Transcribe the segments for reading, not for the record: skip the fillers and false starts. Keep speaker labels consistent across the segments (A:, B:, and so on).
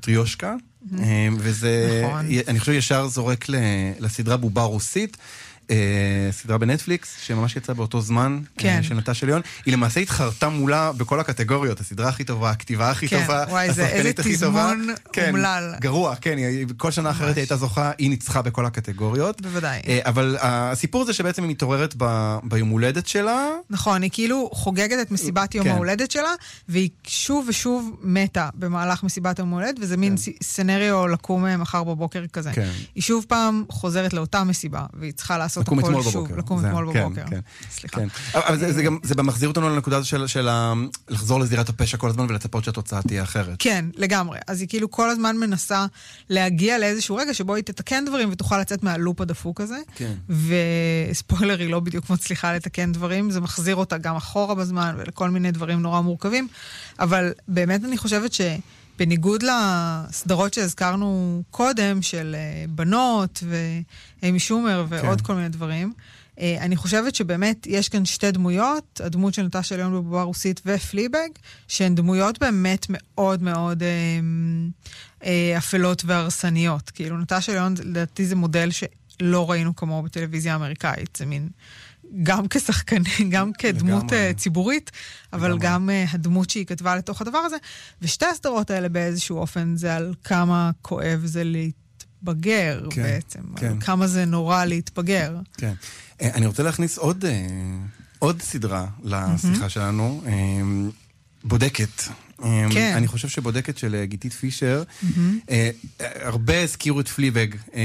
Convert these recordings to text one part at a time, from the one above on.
A: מטריושקה, וזה, אני חושב ישר זורק לסדרה בובה רוסית, סדרה בנטפליקס, שממש יצאה באותו זמן, של נטשה ליון. היא למעשה התחרתה מולה בכל הקטגוריות, הסדרה הכי טובה, הכתיבה הכי טובה, השחקנית הכי טובה.
B: איזה תזמון אומלל.
A: גרוע, כן, כל שנה אחרת היא הייתה זוכה, היא ניצחה בכל הקטגוריות.
B: בוודאי.
A: אבל הסיפור זה שבעצם היא מתעוררת ביום הולדת שלה.
B: נכון, היא כאילו חוגגת את מסיבת יום ההולדת שלה, והיא שוב ושוב מתה במהלך מסיבת יום ההולדת, וזה מין סנריו לקום מחר בבוקר כזה. היא שוב פעם חוזרת לאותה מסיבה, והיא צריכה לעשות
A: לקום אתמול בבוקר.
B: לקום אתמול בבוקר. סליחה.
A: אבל זה גם מחזיר אותנו לנקודה הזו של לחזור לזירת הפשע כל הזמן ולצפות שהתוצאה תהיה אחרת.
B: כן, לגמרי. אז היא כאילו כל הזמן מנסה להגיע לאיזשהו רגע שבו היא תתקן דברים ותוכל לצאת מהלופ הדפוק הזה. וספוילר, היא לא בדיוק מצליחה לתקן דברים, זה מחזיר אותה גם אחורה בזמן ולכל מיני דברים נורא מורכבים. אבל באמת אני חושבת בניגוד לסדרות שהזכרנו קודם, של בנות ואימי שומר ועוד כל מיני דברים, אני חושבת שבאמת יש כאן שתי דמויות, הדמות של נטשה ליון בבובה רוסית ופליבג, שהן דמויות באמת מאוד מאוד אפלות והרסניות. כאילו נטשה ליון, לדעתי זה מודל שלא ראינו כמו בטלוויזיה האמריקאית, זה מין גם כשחקנית, גם כדמות ציבורית, אבל גם הדמות שהיא כתבה לתוך הדבר הזה. ושתי הסדרות האלה באיזשהו אופן זה על כמה כואב זה להתבגר בעצם, על כמה זה נורא להתבגר.
A: כן. אני רוצה להכניס עוד סדרה לשיחה שלנו, בודקת. אני חושב שבודקת של גיתית פישר, הרבה הזכירו את פליבג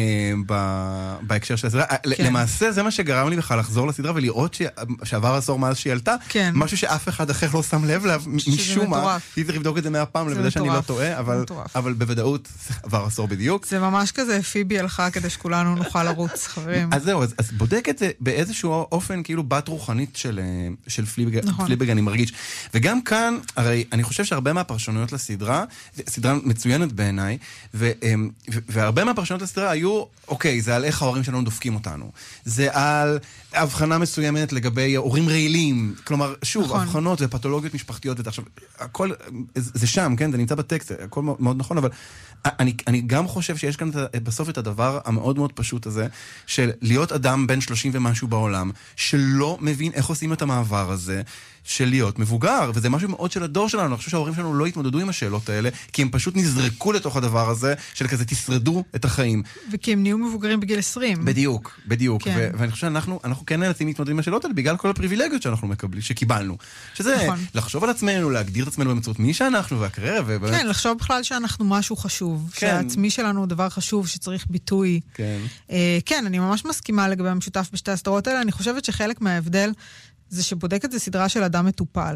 A: בהקשר של הסדרה. למעשה זה מה שגרם לי בכלל לחזור לסדרה ולראות שעבר עשור מאז שהיא עלתה, משהו שאף אחד אחר לא שם לב לה, משום מה. היא צריך לבדוק את זה 100 פעם, לוודא שאני לא טועה, אבל בוודאות עבר עשור בדיוק.
B: זה ממש כזה פיבי הלכה כדי שכולנו נוכל לרוץ, חברים.
A: אז זהו, אז בודקת זה באיזשהו אופן כאילו בת רוחנית של פליבג, אני מרגיש. וגם כאן, הרי אני חושב הרבה מהפרשנויות לסדרה, סדרה מצוינת בעיניי, והרבה מהפרשנויות לסדרה היו, אוקיי, זה על איך ההורים שלנו דופקים אותנו. זה על הבחנה מסוימת לגבי הורים רעילים, כלומר, שוב, הבחנות ופתולוגיות משפחתיות, עכשיו, הכל, זה שם, כן, זה נמצא בטקסט, הכל מאוד נכון, אבל אני גם חושב שיש כאן בסוף את הדבר המאוד מאוד פשוט הזה, של להיות אדם בן 30 ומשהו בעולם, שלא מבין איך עושים את המעבר הזה, של להיות מבוגר, וזה משהו מאוד של הדור שלנו. אני חושב שההורים שלנו לא התמודדו עם השאלות האלה, כי הם פשוט נזרקו לתוך הדבר הזה, של כזה תשרדו את החיים.
B: וכי הם נהיו מבוגרים בגיל 20.
A: בדיוק. ואני חושב שאנחנו כן נאלצים להתמודד עם השאלות האלה, בגלל כל הפריבילגיות שאנחנו מקבלים, שקיבלנו. שזה לחשוב על עצמנו, להגדיר את עצמנו באמצעות מי שאנחנו, והקריירה,
B: כן, לחשוב בכלל שאנחנו משהו חשוב, שהעצמי שלנו הוא דבר חשוב, שצריך ביטוי. כן, אני ממש מסכימה לגבי המשותף בשתי הסדרות האלה. אני חושבת שחלק מההבדל זה שבודקת זה סדרה של אדם מטופל.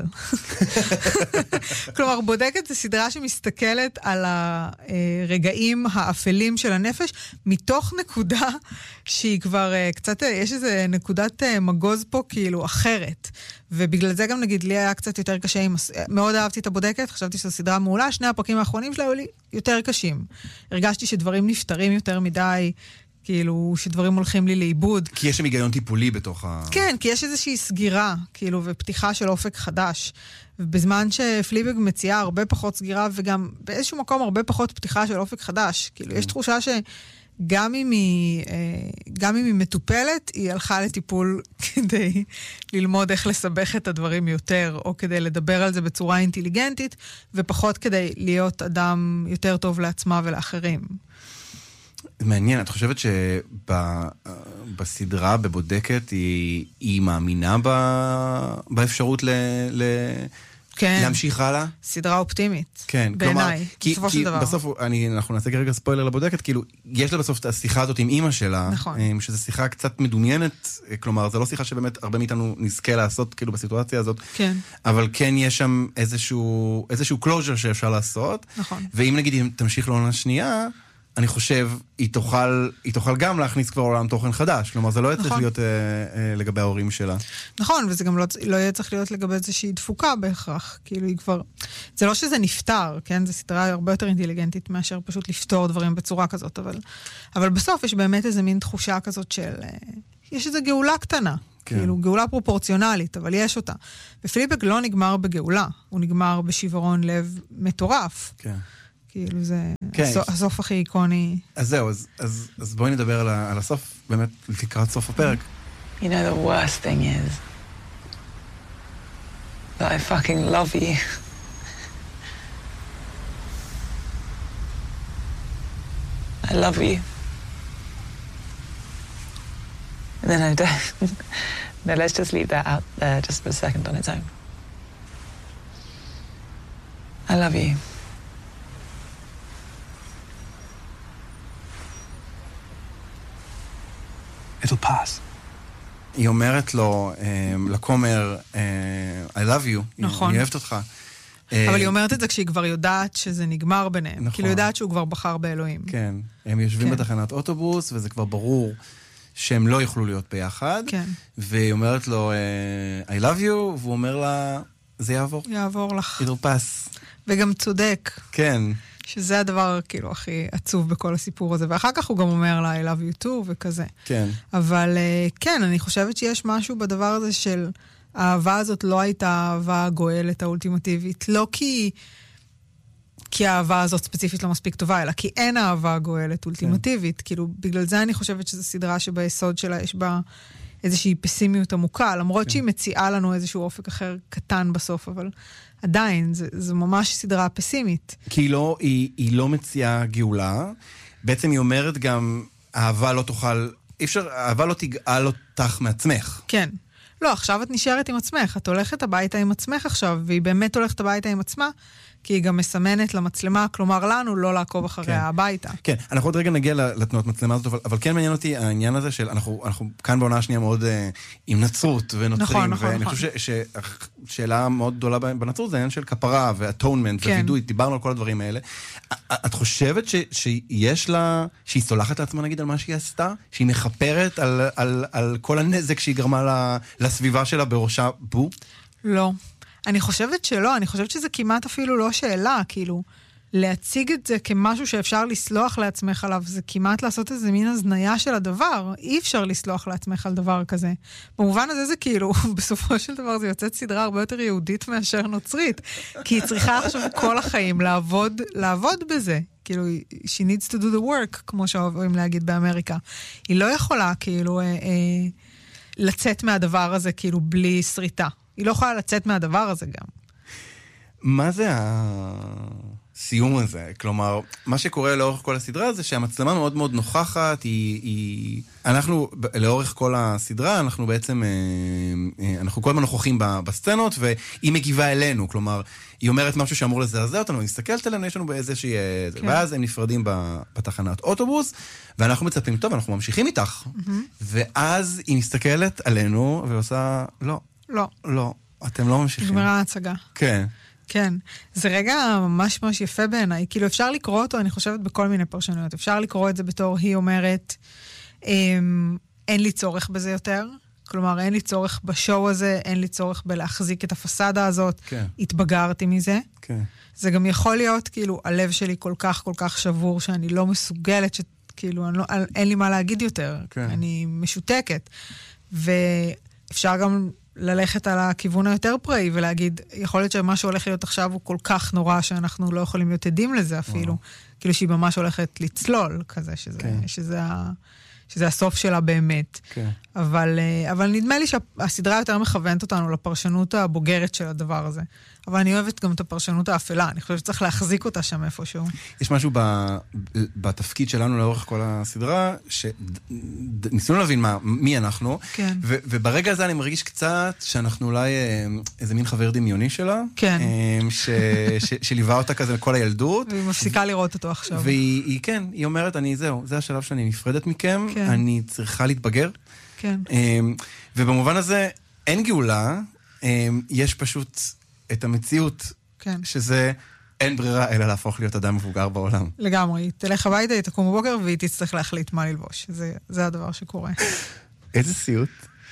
B: כלומר, בודקת זה סדרה שמסתכלת על הרגעים האפלים של הנפש, מתוך נקודה שהיא כבר קצת, יש איזה נקודת מגוז פה כאילו אחרת. ובגלל זה גם נגיד, לי היה קצת יותר קשה, מאוד אהבתי את הבודקת, חשבתי שזו סדרה מעולה, שני הפרקים האחרונים שלה היו לי יותר קשים. הרגשתי שדברים נפטרים יותר מדי, כאילו, שדברים הולכים לי לאיבוד.
A: כי יש שם היגיון טיפולי בתוך
B: כן, כי יש איזושהי סגירה, כאילו, ופתיחה של אופק חדש. ובזמן שפליבג מציעה הרבה פחות סגירה, וגם באיזשהו מקום הרבה פחות פתיחה של אופק חדש. כאילו, יש תחושה שגם אם היא מטופלת, היא הלכה לטיפול כדי ללמוד איך לסבך את הדברים יותר, או כדי לדבר על זה בצורה אינטליגנטית, ופחות כדי להיות אדם יותר טוב לעצמה ולאחרים.
A: מעניין, את חושבת שבסדרה, בבודקת, היא מאמינה באפשרות להמשיך הלאה?
B: סדרה אופטימית.
A: כן,
B: בעיניי, בסופו של דבר.
A: בסוף, אנחנו נעשה כרגע ספוילר לבודקת, כאילו, יש לה בסוף את השיחה הזאת עם אמא שלה, שזו שיחה קצת מדומיינת, כלומר, זו לא שיחה שבאמת הרבה מאיתנו נזכה לעשות, כאילו, בסיטואציה הזאת, אבל כן יש שם איזשהו closure שאפשר לעשות, ואם נגיד, אם תמשיך לעונה שנייה, אני חושב, היא תוכל גם להכניס כבר עולם תוכן חדש. כלומר, זה לא יהיה צריך להיות לגבי ההורים שלה.
B: נכון, וזה גם לא יהיה צריך להיות לגבי איזושהי דפוקה בהכרח. כאילו היא כבר... זה לא שזה נפטר, כן? זו סדרה הרבה יותר אינטליגנטית מאשר פשוט לפתור דברים בצורה כזאת. אבל בסוף יש באמת איזו מין תחושה כזאת של... יש איזו גאולה קטנה. כאילו, גאולה פרופורציונלית, אבל יש אותה. ופליבג לא נגמר בגאולה. הוא נגמר בשברון לב מטורף.
A: כן.
B: כאילו זה הסוף הכי איקוני.
A: אז זהו, אז בואי נדבר על הסוף, באמת לקראת סוף הפרק.
C: You know, the worst thing is that I fucking love you. I love you. And then I don't. No, let's just leave that out there just for a second on its own. I love you.
A: It'll pass. היא אומרת לו, לכומר, I love you.
B: נכון.
A: אני אוהבת אותך.
B: אבל היא אומרת את זה כשהיא כבר יודעת שזה נגמר ביניהם. נכון. כאילו יודעת שהוא כבר בחר באלוהים.
A: כן. הם יושבים בתחנת אוטובוס, וזה כבר ברור שהם לא יוכלו להיות ביחד.
B: כן.
A: והיא אומרת לו, I love you, והוא אומר לה, זה יעבור.
B: יעבור לך.
A: It'll pass.
B: וגם צודק.
A: כן.
B: שזה הדבר כאילו הכי עצוב בכל הסיפור הזה. ואחר כך הוא גם אומר לה, I love you too, וכזה.
A: כן.
B: אבל כן, אני חושבת שיש משהו בדבר הזה של האהבה הזאת לא הייתה אהבה גואלת האולטימטיבית. לא כי האהבה הזאת ספציפית לא מספיק טובה, אלא כי אין אהבה גואלת אולטימטיבית. כאילו, בגלל זה אני חושבת שזו סדרה שביסוד שלה יש בה איזושהי פסימיות עמוקה, למרות שהיא מציעה לנו איזשהו אופק אחר קטן בסוף, אבל עדיין, זו ממש סדרה פסימית.
A: כי היא לא מציעה גאולה, בעצם היא אומרת גם, אהבה לא תוכל, אהבה לא תגאל אותך מעצמך.
B: כן. לא, עכשיו את נשארת עם עצמך, את הולכת הביתה עם עצמך עכשיו, והיא באמת הולכת הביתה עם עצמה, כי היא גם מסמנת למצלמה, כלומר לנו לא לעקוב אחריה הביתה.
A: כן, אנחנו עוד רגע נגיע לתנועות מצלמה הזאת, אבל כן מעניין אותי העניין הזה של, אנחנו כאן בעונה השנייה מאוד עם נצרות ונוצרים, ואני חושב ששאלה מאוד גדולה בנצרות זה העניין של כפרה ואטונמנט ווידוי, דיברנו על כל הדברים האלה. את חושבת שיש לה, שהיא סולחת לעצמה נגיד על מה שהיא עשתה? שהיא מחפרת על כל הנזק שהיא גרמה לסביבה שלה בראשה בו?
B: לא. אני חושבת שלא, אני חושבת שזה כמעט אפילו לא שאלה, כאילו, להציג את זה כמשהו שאפשר לסלוח לעצמך עליו, זה כמעט לעשות איזה מין הזניה של הדבר, אי אפשר לסלוח לעצמך על דבר כזה. במובן הזה זה כאילו, בסופו של דבר זה יוצאת סדרה הרבה יותר יהודית מאשר נוצרית, כי היא צריכה עכשיו כל החיים לעבוד בזה, כאילו, she needs to do the work, כמו שאוהבים להגיד באמריקה. היא לא יכולה, כאילו, לצאת מהדבר הזה, כאילו, בלי שריטה. היא לא יכולה לצאת מהדבר הזה גם.
A: מה זה הסיום הזה? כלומר, מה שקורה לאורך כל הסדרה זה שהמצלמה מאוד מאוד נוכחת, אנחנו, לאורך כל הסדרה, אנחנו בעצם, אנחנו כל הזמן נוכחים בסצנות, והיא מגיבה אלינו, כלומר, היא אומרת משהו שאמור לזעזע אותנו, היא מסתכלת עלינו, יש לנו באיזושהי, ואז הם נפרדים בתחנת אוטובוס, ואנחנו מצפים, טוב, אנחנו ממשיכים איתך, ואז היא מסתכלת עלינו, ועושה, לא, אתם לא ממשיכים.
B: נגמרה ההצגה.
A: כן.
B: כן. זה רגע ממש ממש יפה בעיניי. כאילו אפשר לקרוא אותו, אני חושבת, בכל מיני פרשנויות. אפשר לקרוא את זה בתור, היא אומרת, אין לי צורך בזה יותר. כלומר, אין לי צורך בשואו הזה, אין לי צורך בלהחזיק את הפסדה הזאת.
A: כן.
B: התבגרתי מזה.
A: כן.
B: זה גם יכול להיות, כאילו, הלב שלי כל כך שבור, שאני לא מסוגלת, כאילו, אין לי מה להגיד יותר. כן. אני משותקת. ואפשר גם ללכת על הכיוון היותר פראי ולהגיד, יכול להיות שמה שהולך להיות עכשיו הוא כל כך נורא שאנחנו לא יכולים להיות עדים לזה אפילו. כאילו שהיא ממש הולכת לצלול כזה, שזה הסוף שלה באמת. אבל נדמה לי שהסדרה יותר מכוונת אותנו לפרשנות הבוגרת של הדבר הזה. אבל אני אוהבת גם את הפרשנות האפלה, אני חושבת שצריך להחזיק אותה שם איפשהו.
A: יש משהו בתפקיד שלנו לאורך כל הסדרה, שניסינו להבין מי אנחנו,
B: כן.
A: וברגע הזה אני מרגיש קצת שאנחנו אולי איזה מין חבר דמיוני שלה,
B: כן.
A: שליווה אותה כזה כל הילדות.
B: והיא מפסיקה לראות אותו עכשיו.
A: והיא, כן, היא אומרת, זה השלב שאני נפרדת מכם, כן. אני צריכה להתבגר.
B: כן.
A: ובמובן הזה אין גאולה, יש פשוט את המציאות,
B: כן.
A: שזה אין ברירה אלא להפוך להיות אדם מבוגר בעולם.
B: לגמרי, היא תלך הביתה, היא תקום בבוקר והיא תצטרך להחליט מה ללבוש. זה הדבר שקורה.
A: איזה סיוט.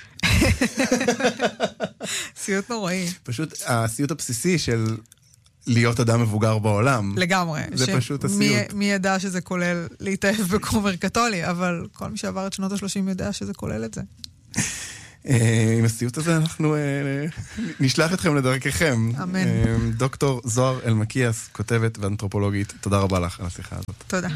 B: סיוט נוראי.
A: פשוט הסיוט הבסיסי של להיות אדם מבוגר בעולם.
B: לגמרי.
A: זה פשוט הסיוט.
B: מי ידע שזה כולל להתאהב בכומר קתולי, אבל כל מי שעבר את שנות ה-30 יודע שזה כולל את זה.
A: עם הסיוט הזה אנחנו נשלח אתכם לדרככם.
B: אמן.
A: דוקטור זוהר אלמקיאס, כותבת ואנתרופולוגית, תודה רבה לך על השיחה הזאת.
B: תודה.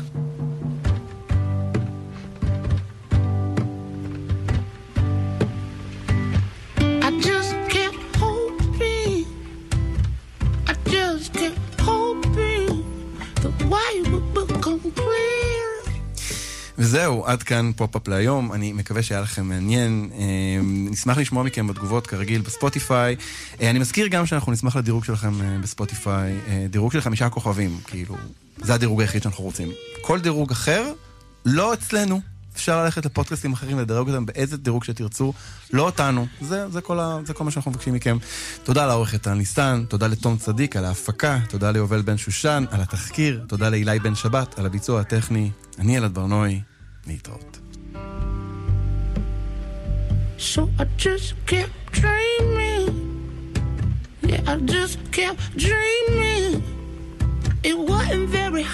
A: וזהו, עד כאן פופ-אפ להיום. אני מקווה שהיה לכם מעניין. נשמח לשמוע מכם בתגובות כרגיל בספוטיפיי. אני מזכיר גם שאנחנו נשמח לדירוג שלכם בספוטיפיי. דירוג של 5 כוכבים, כאילו, זה הדירוג היחיד שאנחנו רוצים. כל דירוג אחר, לא אצלנו. אפשר ללכת לפודקאסטים אחרים ולדרג אותם באיזה דירוג שתרצו, לא אותנו. זה כל מה שאנחנו מבקשים מכם. תודה לעורכת ניסן, תודה לתום צדיק על ההפקה, תודה ליובל בן שושן על התחקיר, תודה לאילי בן שבת על הביצוע הטכני. אני אלעד ברנועי, להתראות.
D: So I just kept dreaming. Yeah, I just kept dreaming. It wasn't very